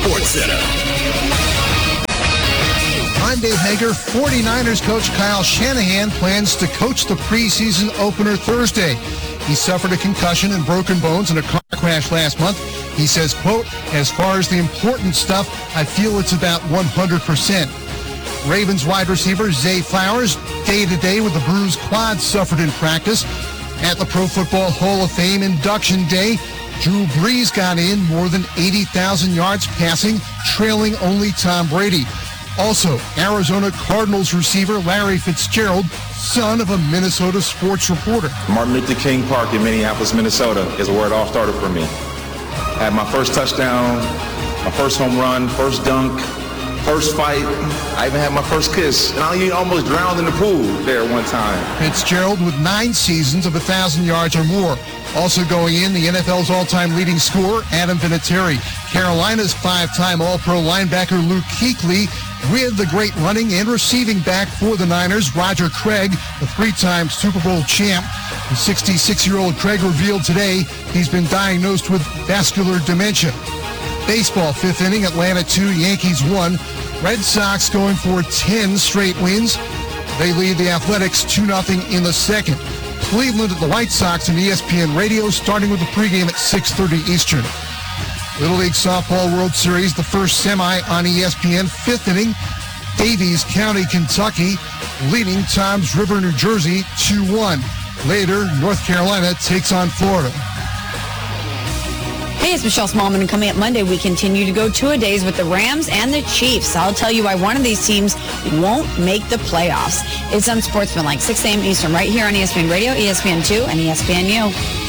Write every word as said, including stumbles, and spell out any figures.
Sports Center. I'm Dave Hager. forty-niners coach Kyle Shanahan plans to coach the preseason opener Thursday. He suffered a concussion and broken bones in a car crash last month. He says, quote, as far as the important stuff, I feel it's about one hundred percent. Ravens wide receiver Zay Flowers, day-to-day with the bruised quad suffered in practice. At the Pro Football Hall of Fame induction day, Drew Brees got in more than eighty thousand yards passing, trailing only Tom Brady. Also, Arizona Cardinals receiver Larry Fitzgerald, son of a Minnesota sports reporter. Martin Luther King Park in Minneapolis, Minnesota is where it all started for me. I had my first touchdown, my first home run, first dunk, first fight. I even had my first kiss, and I almost drowned in the pool there one time. Fitzgerald with nine seasons of one thousand yards or more. Also going in, the N F L's all-time leading scorer, Adam Vinatieri. Carolina's five-time All-Pro linebacker Luke Kuechly, with the great running and receiving back for the Niners, Roger Craig, the three-time Super Bowl champ. The sixty-six-year-old Craig revealed today he's been diagnosed with vascular dementia. Baseball, fifth inning, Atlanta two, Yankees one. Red Sox going for ten straight wins. They lead the Athletics two nothing in the second. Cleveland at the White Sox on E S P N Radio, starting with the pregame at six thirty Eastern. Little League Softball World Series, the first semi on E S P N, fifth inning. Davies County, Kentucky, leading Toms River, New Jersey, two one. Later, North Carolina takes on Florida. Hey, it's Michelle Smallman, and coming up Monday, we continue to go two-a-days with the Rams and the Chiefs. I'll tell you why one of these teams won't make the playoffs. It's Unsportsmanlike, six a.m. Eastern, right here on E S P N Radio, E S P N two, and E S P N U.